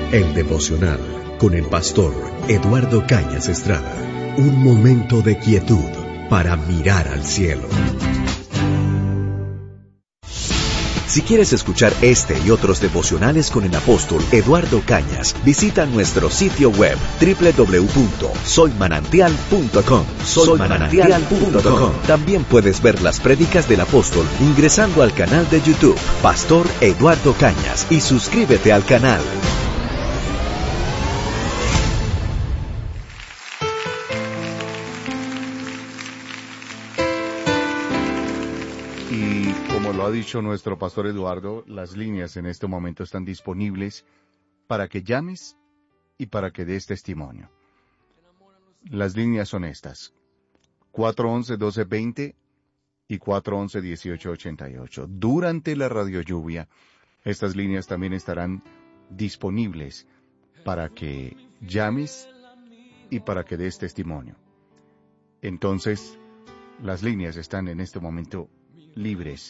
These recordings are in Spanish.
El devocional con el pastor Eduardo Cañas Estrada. Un momento de quietud para mirar al cielo. Si quieres escuchar este y otros devocionales con el apóstol Eduardo Cañas, visita nuestro sitio web www.soymanantial.com. Soymanantial.com. También puedes ver las prédicas del apóstol ingresando al canal de YouTube, Pastor Eduardo Cañas, y suscríbete al canal. Y como lo ha dicho nuestro pastor Eduardo, las líneas en este momento están disponibles para que llames y para que des testimonio. Las líneas son estas: 411-1220 y 411-1888. Durante la radio lluvia, estas líneas también estarán disponibles para que llames y para que des testimonio. Entonces, las líneas están en este momento libres.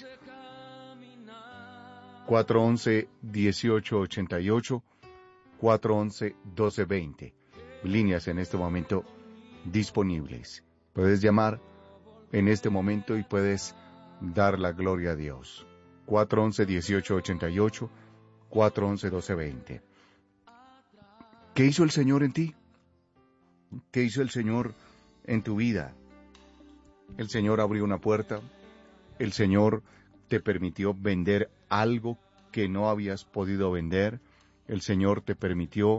411-1888, 411-1220. Líneas en este momento disponibles. Puedes llamar en este momento y puedes dar la gloria a Dios. 411-1888, 411-1220. ¿Qué hizo el Señor en ti? ¿Qué hizo el Señor en tu vida? El Señor abrió una puerta. El Señor te permitió vender algo que no habías podido vender. El Señor te permitió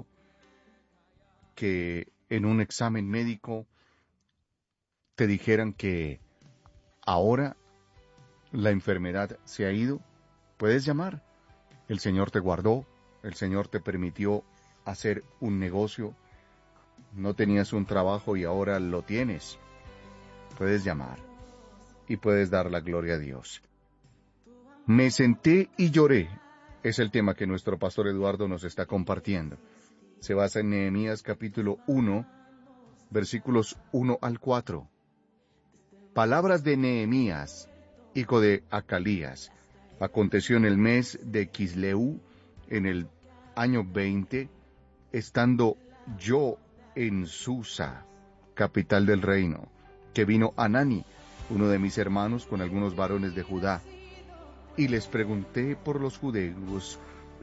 que en un examen médico te dijeran que ahora la enfermedad se ha ido. Puedes llamar. El Señor te guardó. El Señor te permitió hacer un negocio. No tenías un trabajo y ahora lo tienes. Puedes llamar y puedes dar la gloria a Dios. Me senté y lloré es el tema que nuestro pastor Eduardo nos está compartiendo. Se basa en Nehemías capítulo 1, versículos 1 al 4. Palabras de Nehemías, hijo de Acalías. Aconteció en el mes de Quisleu, en el año 20, estando yo en Susa, capital del reino, que vino Anani, uno de mis hermanos, con algunos varones de Judá, y les pregunté por los judíos,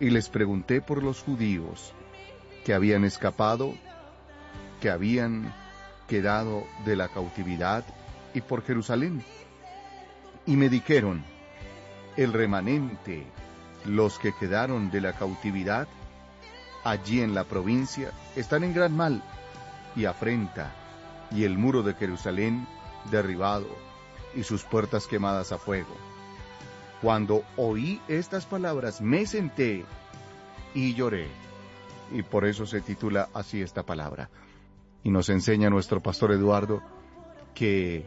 que habían escapado, que habían quedado de la cautividad, y por Jerusalén. Y me dijeron: el remanente, los que quedaron de la cautividad, allí en la provincia, están en gran mal y afrenta, y el muro de Jerusalén derribado, y sus puertas quemadas a fuego. Cuando oí estas palabras, me senté y lloré. Y por eso se titula así esta palabra. Y nos enseña nuestro pastor Eduardo que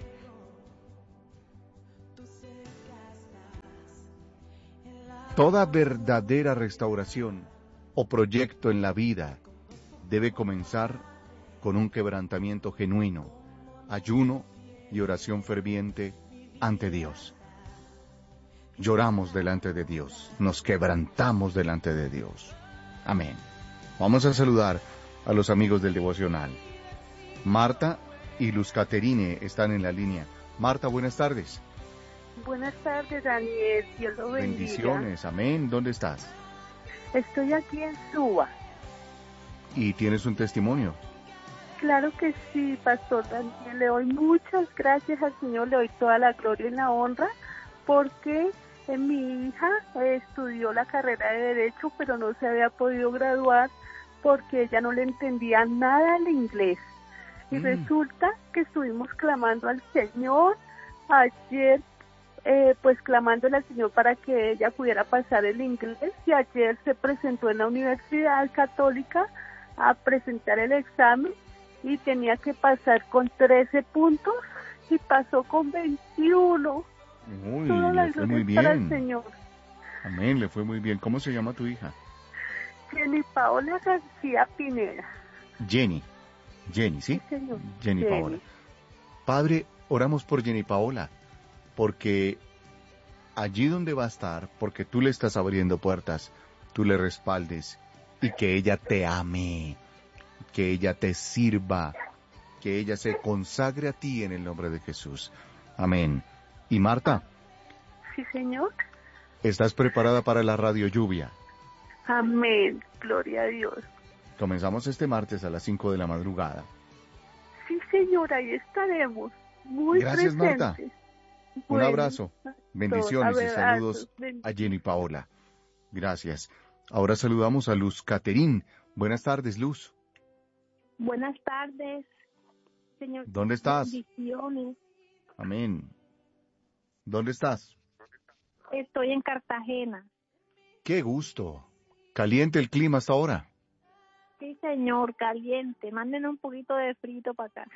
toda verdadera restauración o proyecto en la vida debe comenzar con un quebrantamiento genuino, ayuno y oración ferviente ante Dios. Lloramos delante de Dios, nos quebrantamos delante de Dios. Amén. Vamos a saludar a los amigos del devocional. Marta y Luz Caterine están en la línea. Marta, buenas tardes. Buenas tardes, Daniel. Dios lo bendiga. Bendiciones, amén. ¿Dónde estás? Estoy aquí en Suba. ¿Y tienes un testimonio? Claro que sí, Pastor Daniel. Le doy muchas gracias al Señor, le doy toda la gloria y la honra, porque mi hija estudió la carrera de Derecho, pero no se había podido graduar porque ella no le entendía nada al inglés. Y resulta que estuvimos clamando al Señor ayer, pues clamándole al Señor para que ella pudiera pasar el inglés, y ayer se presentó en la Universidad Católica a presentar el examen y tenía que pasar con 13 puntos y pasó con 21. Uy, Toda la le fue gloria muy es bien. para el Señor. Amén, le fue muy bien. ¿Cómo se llama tu hija? Jenny Paola García Pineda. Jenny, ¿sí? Sí, señor. Jenny Paola. Padre, oramos por Jenny Paola, porque allí donde va a estar, porque tú le estás abriendo puertas, tú le respaldes y que ella te ame, que ella te sirva, que ella se consagre a ti en el nombre de Jesús. Amén. Y Marta, Sí, señor. ¿estás preparada para la radio lluvia? Amén. Gloria a Dios. Comenzamos este martes a las 5 de la madrugada. Sí, señor, ahí estaremos. Muy Gracias, presentes. Marta. Un Bueno, abrazo, bendiciones y abrazos, saludos a Jenny Paola. Gracias. Ahora saludamos a Luz Caterín. Buenas tardes, Luz. Buenas tardes, señor. ¿Dónde estás? Bendiciones. Amén. ¿Dónde estás? Estoy en Cartagena. ¡Qué gusto! ¿Caliente el clima hasta ahora? Sí, señor, caliente. Mándenos un poquito de frito para acá.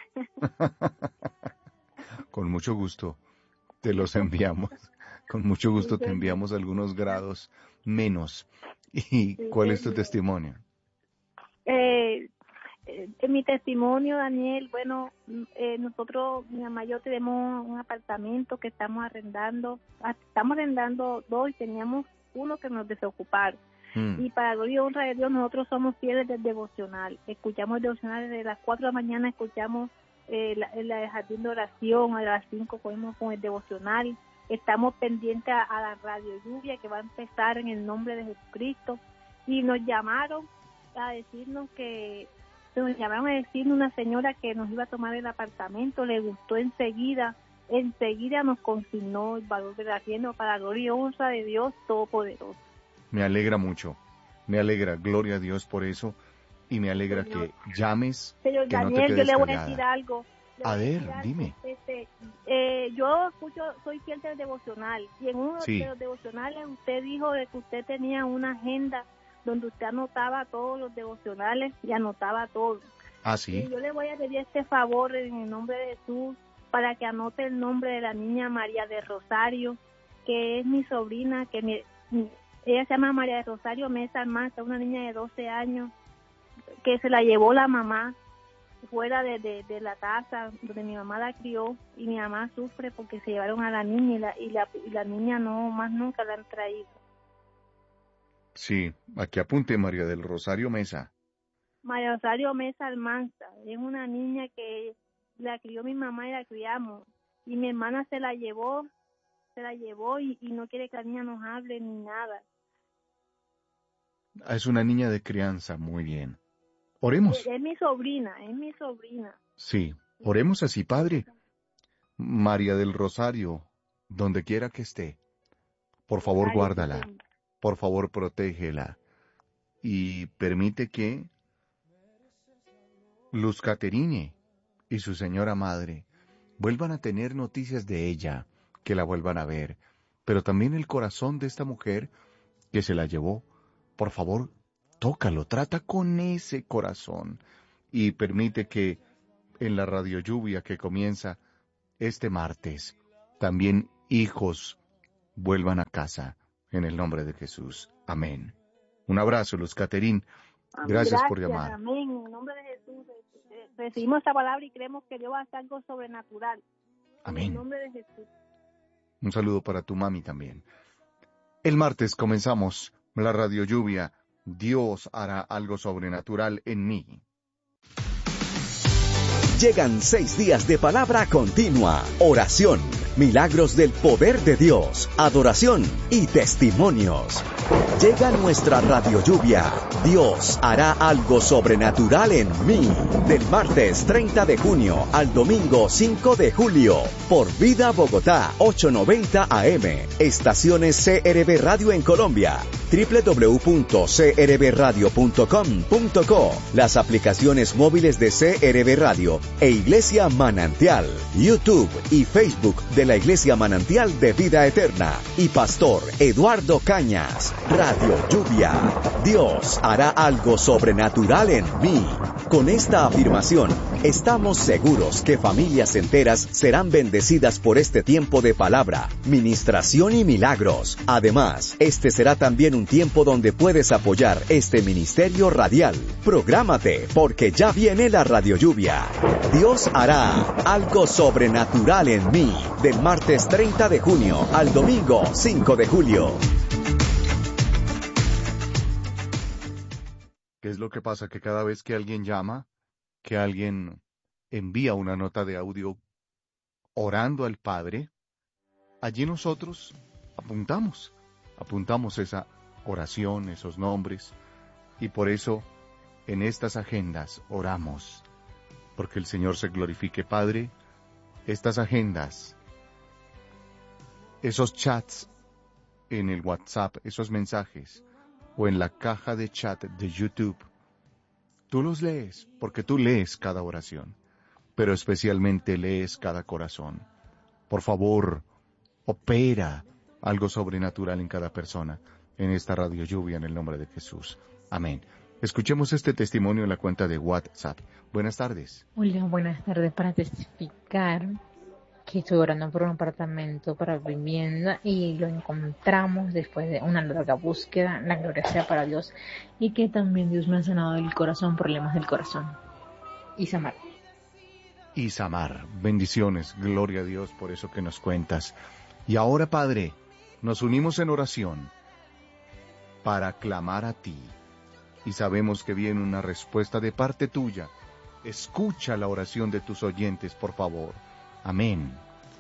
Con mucho gusto te los enviamos. Con mucho gusto Sí, te señor. enviamos algunos grados menos. ¿Y Sí, cuál es tu señor. testimonio? En mi testimonio, Daniel, bueno, nosotros, mi mamá y yo tenemos un apartamento que estamos arrendando. Estamos arrendando 2 y teníamos uno que nos desocuparon. Y para gloria y honra de Dios, nosotros somos fieles del devocional. Escuchamos el devocional desde las 4 de la mañana, escuchamos el jardín de oración, a las 5 cogemos con el devocional. Estamos pendientes a la radio lluvia que va a empezar en el nombre de Jesucristo. Y nos llamaron a decirnos una señora que nos iba a tomar el apartamento, le gustó enseguida nos consignó el valor del arriendo para gloria y honra de Dios Todopoderoso. Me alegra mucho. Me alegra, gloria a Dios por eso. Y me alegra Señor. que llames, Señor que no te Daniel, yo quedes le voy a callada. decir algo. A ver, dime. Yo soy fiel del devocional y en uno Sí. de los devocionales usted dijo de que usted tenía una agenda donde usted anotaba todos los devocionales y anotaba todo. Ah, Y sí. yo le voy a pedir este favor en el nombre de Jesús para que anote el nombre de la niña María de Rosario, que es mi sobrina, ella se llama María de Rosario Mesa Almanza, una niña de 12 años, que se la llevó la mamá fuera de la casa donde mi mamá la crió, y mi mamá sufre porque se llevaron a la niña y la niña no más nunca la han traído. Sí, aquí apunte María del Rosario Mesa. María Rosario Mesa Almanza es una niña que la crió mi mamá y la criamos, y mi hermana se la llevó y no quiere que la niña nos hable ni nada. Es una niña de crianza, muy bien. Oremos. Es mi sobrina. Sí, oremos así, Padre. María del Rosario, donde quiera que esté, por favor Ay, guárdala, sí. por favor protégela y permite que Luz Caterine y su señora madre vuelvan a tener noticias de ella, que la vuelvan a ver, pero también el corazón de esta mujer que se la llevó. Por favor, tócalo, trata con ese corazón y permite que en la radio lluvia que comienza este martes, también hijos vuelvan a casa en el nombre de Jesús. Amén. Un abrazo, Luz Caterín. Gracias por llamar. Amén. En el nombre de Jesús recibimos esta palabra y creemos que Dios va a hacer algo sobrenatural. En Amén. el nombre de Jesús. Un saludo para tu mami también. El martes comenzamos la radio lluvia. Dios hará algo sobrenatural en mí. Llegan 6 días de palabra continua, oración, milagros del poder de Dios, adoración y testimonios. Llega nuestra radio lluvia. Dios hará algo sobrenatural en mí. Del martes 30 de junio al domingo 5 de julio. Por Vida Bogotá 890 AM. Estaciones CRB Radio en Colombia. www.crbradio.com.co. Las aplicaciones móviles de CRB Radio e Iglesia Manantial. YouTube y Facebook de la Iglesia Manantial de Vida Eterna. Y Pastor Eduardo Cañas. Radio Lluvia. Dios hará algo sobrenatural en mí. Con esta afirmación, estamos seguros que familias enteras serán bendecidas por este tiempo de palabra, ministración y milagros. Además, este será también un tiempo donde puedes apoyar este ministerio radial. Prográmate, porque ya viene la Radio Lluvia. Dios hará algo sobrenatural en mí. Del martes 30 de junio al domingo 5 de julio. ¿Qué es lo que pasa? Que cada vez que alguien llama, que alguien envía una nota de audio orando al Padre, allí nosotros apuntamos esa oración, esos nombres, y por eso en estas agendas oramos, porque el Señor se glorifique. Padre, estas agendas, esos chats en el WhatsApp, esos mensajes, o en la caja de chat de YouTube, tú los lees, porque tú lees cada oración, pero especialmente lees cada corazón. Por favor, opera algo sobrenatural en cada persona, en esta Radio Lluvia, en el nombre de Jesús. Amén. Escuchemos este testimonio en la cuenta de WhatsApp. Buenas tardes. Hola, buenas tardes. Para testificar que estoy orando por un apartamento para vivienda y lo encontramos después de una larga búsqueda. La gloria sea para Dios, y que también Dios me ha sanado del corazón, problemas del corazón. Isamar. Isamar, bendiciones, gloria a Dios por eso que nos cuentas. Y ahora, Padre, nos unimos en oración para clamar a ti. Y sabemos que viene una respuesta de parte tuya. Escucha la oración de tus oyentes, por favor. Amén.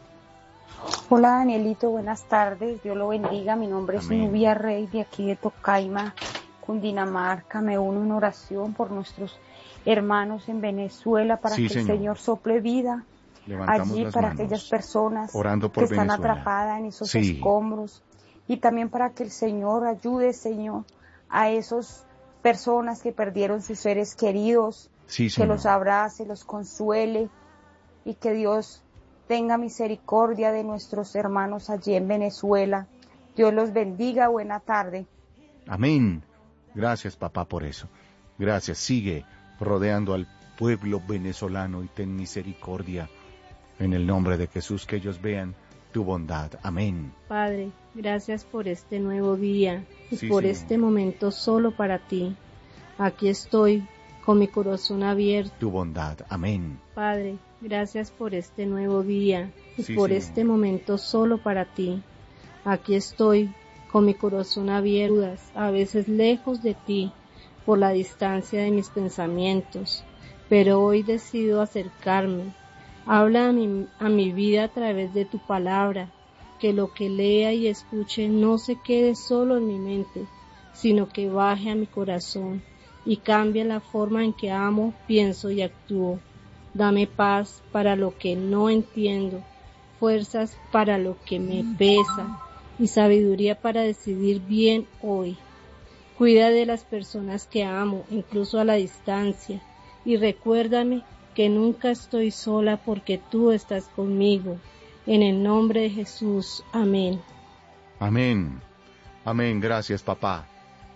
Hola Danielito, buenas tardes, Dios lo bendiga. Mi nombre es Nubia Rey, de aquí de Tocaima, Cundinamarca. Me uno en oración por nuestros hermanos en Venezuela, para que el Señor sople vida allí para aquellas personas que están atrapadas en esos escombros, y también para que el Señor ayude, Señor, a esas personas que perdieron sus seres queridos, que los abrace, los consuele, y que Dios tenga misericordia de nuestros hermanos allí en Venezuela. Dios los bendiga. Buena tarde. Amén. Gracias, papá, por eso. Gracias. Sigue rodeando al pueblo venezolano y ten misericordia. En el nombre de Jesús, que ellos vean tu bondad. Amén. Padre, gracias por este nuevo día y por este momento solo para ti. Aquí estoy con mi corazón abierto. Tu bondad. Amén. Padre, gracias por este nuevo día y por este momento solo para ti. Aquí estoy con mi corazón abierto, a veces lejos de ti por la distancia de mis pensamientos, pero hoy decido acercarme. Habla a mi vida a través de tu palabra, que lo que lea y escuche no se quede solo en mi mente, sino que baje a mi corazón y cambie la forma en que amo, pienso y actúo. Dame paz para lo que no entiendo, fuerzas para lo que me pesa y sabiduría para decidir bien hoy. Cuida de las personas que amo, incluso a la distancia, y recuérdame que nunca estoy sola porque tú estás conmigo. En el nombre de Jesús. Amén. Amén. Amén. Gracias, papá,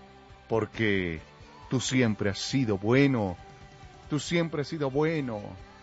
porque tú siempre has sido bueno. Tú siempre has sido bueno.